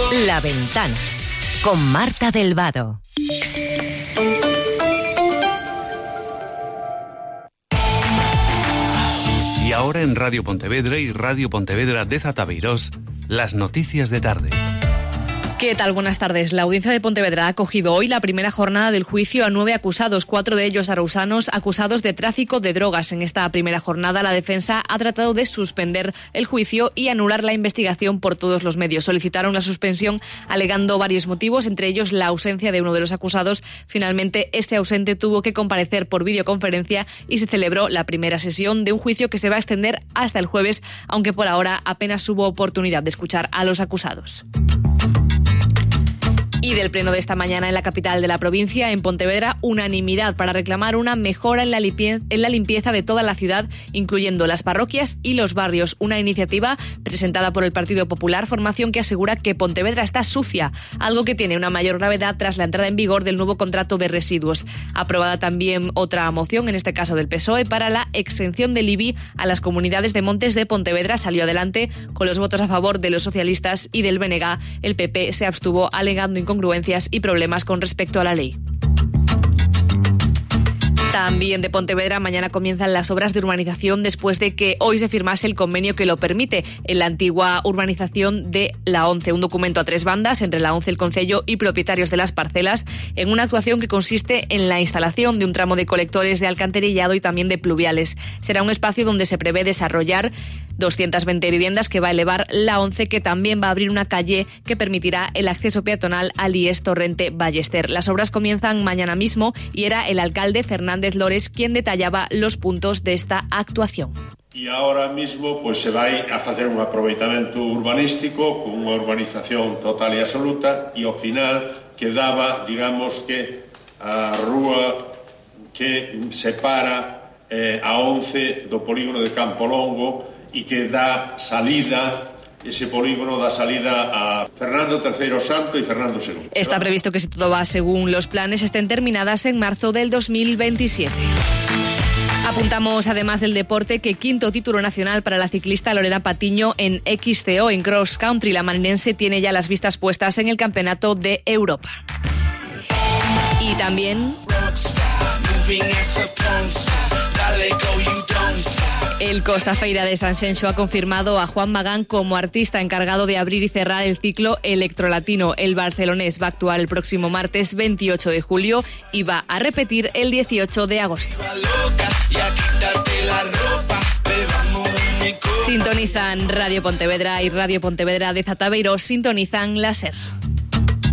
La Ventana, con Marta del Vado. Y ahora en Radio Pontevedra y Radio Pontevedra de Zatabeirós, las noticias de tarde. ¿Qué tal? Buenas tardes. La Audiencia de Pontevedra ha acogido hoy la primera jornada del juicio a 9 acusados, 4 de ellos arousanos, acusados de tráfico de drogas. En esta primera jornada, la defensa ha tratado de suspender el juicio y anular la investigación por todos los medios. Solicitaron la suspensión alegando varios motivos, entre ellos la ausencia de uno de los acusados. Finalmente, ese ausente tuvo que comparecer por videoconferencia y se celebró la primera sesión de un juicio que se va a extender hasta el jueves, aunque por ahora apenas hubo oportunidad de escuchar a los acusados. Y del pleno de esta mañana en la capital de la provincia, en Pontevedra, unanimidad para reclamar una mejora en la limpieza de toda la ciudad, incluyendo las parroquias y los barrios. Una iniciativa presentada por el Partido Popular, formación que asegura que Pontevedra está sucia, algo que tiene una mayor gravedad tras la entrada en vigor del nuevo contrato de residuos. Aprobada también otra moción, en este caso del PSOE, para la exención del IBI a las comunidades de montes de Pontevedra. Salió adelante con los votos a favor de los socialistas y del BNG. El PP se abstuvo alegando incongruencias y problemas con respecto a la ley. También de Pontevedra, mañana comienzan las obras de urbanización después de que hoy se firmase el convenio que lo permite en la antigua urbanización de la ONCE, un documento a 3 bandas entre la ONCE, el concello y propietarios de las parcelas, en una actuación que consiste en la instalación de un tramo de colectores de alcantarillado y también de pluviales. Será un espacio donde se prevé desarrollar 220 viviendas que va a elevar la ONCE, que también va a abrir una calle que permitirá el acceso peatonal al IES Torrente Ballester. Las obras comienzan mañana mismo y era el alcalde Fernández Lores quien detallaba los puntos de esta actuación. E ahora mismo pues se vai a facer un aproveitamento urbanístico con unha urbanización total e absoluta e ao final quedaba, digamos que a rúa que separa a ONCE do polígono de Campolongo e que dá salida, ese polígono da salida a Fernando III Santo y Fernando II. Está previsto que, si todo va según los planes, estén terminadas en marzo del 2027. Apuntamos, además del deporte, que quinto título nacional para la ciclista Lorena Patiño en XCO, en cross country. La marinense tiene ya las vistas puestas en el Campeonato de Europa. Y también el Costa Feira de Sanxenxo ha confirmado a Juan Magán como artista encargado de abrir y cerrar el ciclo electrolatino. El barcelonés va a actuar el próximo martes 28 de julio y va a repetir el 18 de agosto. Sintonizan Radio Pontevedra y Radio Pontevedra de Zatabeirós sintonizan la SER.